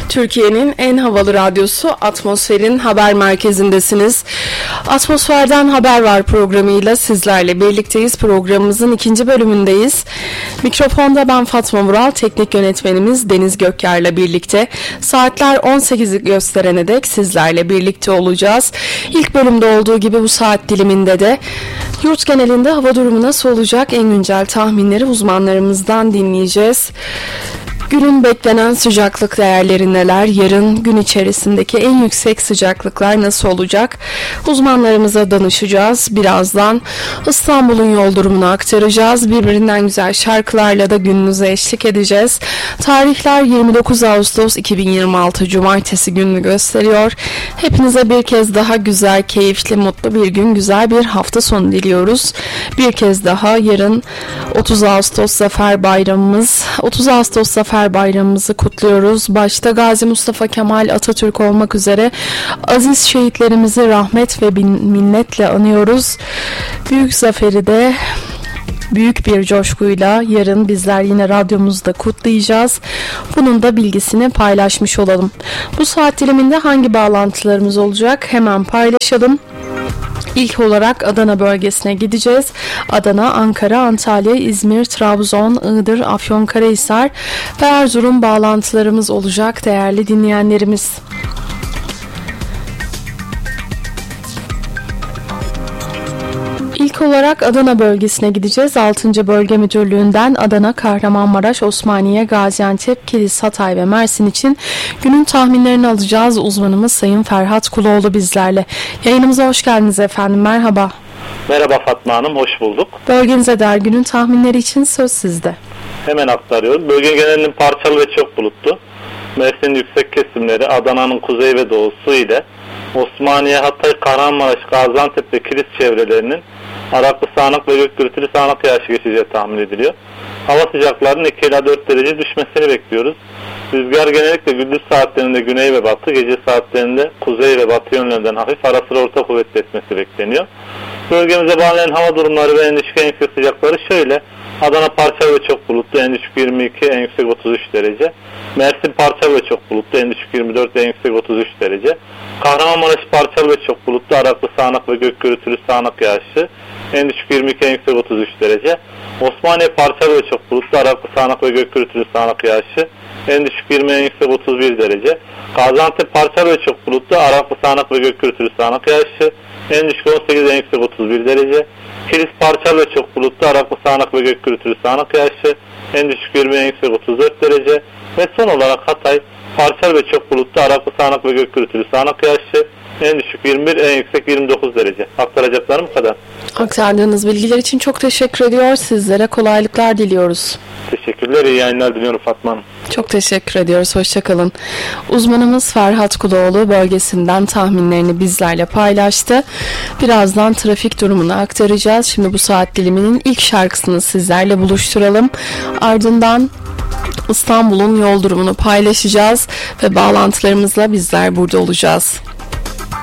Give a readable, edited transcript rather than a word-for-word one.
Türkiye'nin en havalı radyosu Atmosfer'in haber merkezindesiniz. Atmosfer'den Haber Var programıyla sizlerle birlikteyiz. Programımızın ikinci bölümündeyiz. Mikrofonda ben Fatma Vural, teknik yönetmenimiz Deniz Gökyer'le birlikte. Saatler 18'i gösterene dek sizlerle birlikte olacağız. İlk bölümde olduğu gibi bu saat diliminde de yurt genelinde hava durumu nasıl olacak, en güncel tahminleri uzmanlarımızdan dinleyeceğiz. Günün beklenen sıcaklık değerleri neler? Yarın gün içerisindeki en yüksek sıcaklıklar nasıl olacak? Uzmanlarımıza danışacağız. Birazdan İstanbul'un yol durumunu aktaracağız. Birbirinden güzel şarkılarla da gününüze eşlik edeceğiz. Tarihler 29 Ağustos 2026 Cumartesi gününü gösteriyor. Hepinize bir kez daha güzel, keyifli, mutlu bir gün, güzel bir hafta sonu diliyoruz. Bir kez daha yarın 30 Ağustos Zafer Bayramımız. 30 Ağustos Zafer Bayramımızı kutluyoruz. Başta Gazi Mustafa Kemal Atatürk olmak üzere aziz şehitlerimizi rahmet ve minnetle anıyoruz. Büyük zaferi de büyük bir coşkuyla yarın bizler yine radyomuzda kutlayacağız. Bunun da bilgisini paylaşmış olalım. Bu saat diliminde hangi bağlantılarımız olacak? Hemen paylaşalım. İlk olarak Adana bölgesine gideceğiz. Adana, Ankara, Antalya, İzmir, Trabzon, Iğdır, Afyonkarahisar ve Erzurum bağlantılarımız olacak değerli dinleyenlerimiz. İlk olarak Adana bölgesine gideceğiz. 6. Bölge Müdürlüğü'nden Adana, Kahramanmaraş, Osmaniye, Gaziantep, Kilis, Hatay ve Mersin için günün tahminlerini alacağız. Uzmanımız Sayın Ferhat Kuloğlu bizlerle. Yayınımıza hoş geldiniz efendim. Merhaba. Merhaba Fatma Hanım, hoş bulduk. Bölgenize dair günün tahminleri için söz sizde. Hemen aktarıyorum. Bölge genelinin parçalı ve çok bulutlu. Mersin'in yüksek kesimleri, Adana'nın kuzey ve doğusu ile Osmaniye, Hatay, Kahramanmaraş, Gaziantep ve Kilis çevrelerinin araklı sağanak ve gök gürültülü sağanak yağışı geçeceği tahmin ediliyor. Hava sıcaklarının 2 ila 4 derece düşmesini bekliyoruz. Rüzgar genellikle gündüz saatlerinde güney ve batı, gece saatlerinde kuzey ve batı yönlerinden hafif ara sıra orta kuvvetli esmesi bekleniyor. Bölgemize bağlayan hava durumları ve en düşük en yüksek sıcakları şöyle. Adana parçalı ve çok bulutlu, en düşük 22, en yüksek 33 derece. Mersin parçalı ve çok bulutlu, en düşük 24, en yüksek 33 derece. Kahramanmaraş parçalı ve çok bulutlu, araklı sağanak ve gök gürültülü sağanak yağışı, en düşük 22, en yüksek 33 derece. Osmaniye parçalı ve çok bulutlu, araklı sağanak ve gök gürültülü sağanak yağışı, en düşük 20, en yüksek 31 derece. Gaziantep parçalı ve çok bulutlu, araklı sağanak ve gök gürültülü sağanak yağışı, en düşük 18, en yüksek 31 derece. Kilis parçalı ve çok bulutlu, araklı sağanak ve gök gürültülü sağanak yağışı, en düşük 20, en yüksek 34 derece. Ve son olarak Hatay parçalı ve çok bulutlu, araklı sağanak ve gök gürültülü sağanak yağışı, en düşük 21, en yüksek 29 derece. Aktaracaklarım bu kadar. Aktardığınız bilgiler için çok teşekkür ediyor. Sizlere kolaylıklar diliyoruz. Teşekkürler, iyi yayınlar diliyorum Fatma Hanım. Çok teşekkür ediyoruz. Hoşçakalın. Uzmanımız Ferhat Kuloğlu bölgesinden tahminlerini bizlerle paylaştı. Birazdan trafik durumunu aktaracağız. Şimdi bu saat diliminin ilk şarkısını sizlerle buluşturalım. Ardından İstanbul'un yol durumunu paylaşacağız ve bağlantılarımızla bizler burada olacağız.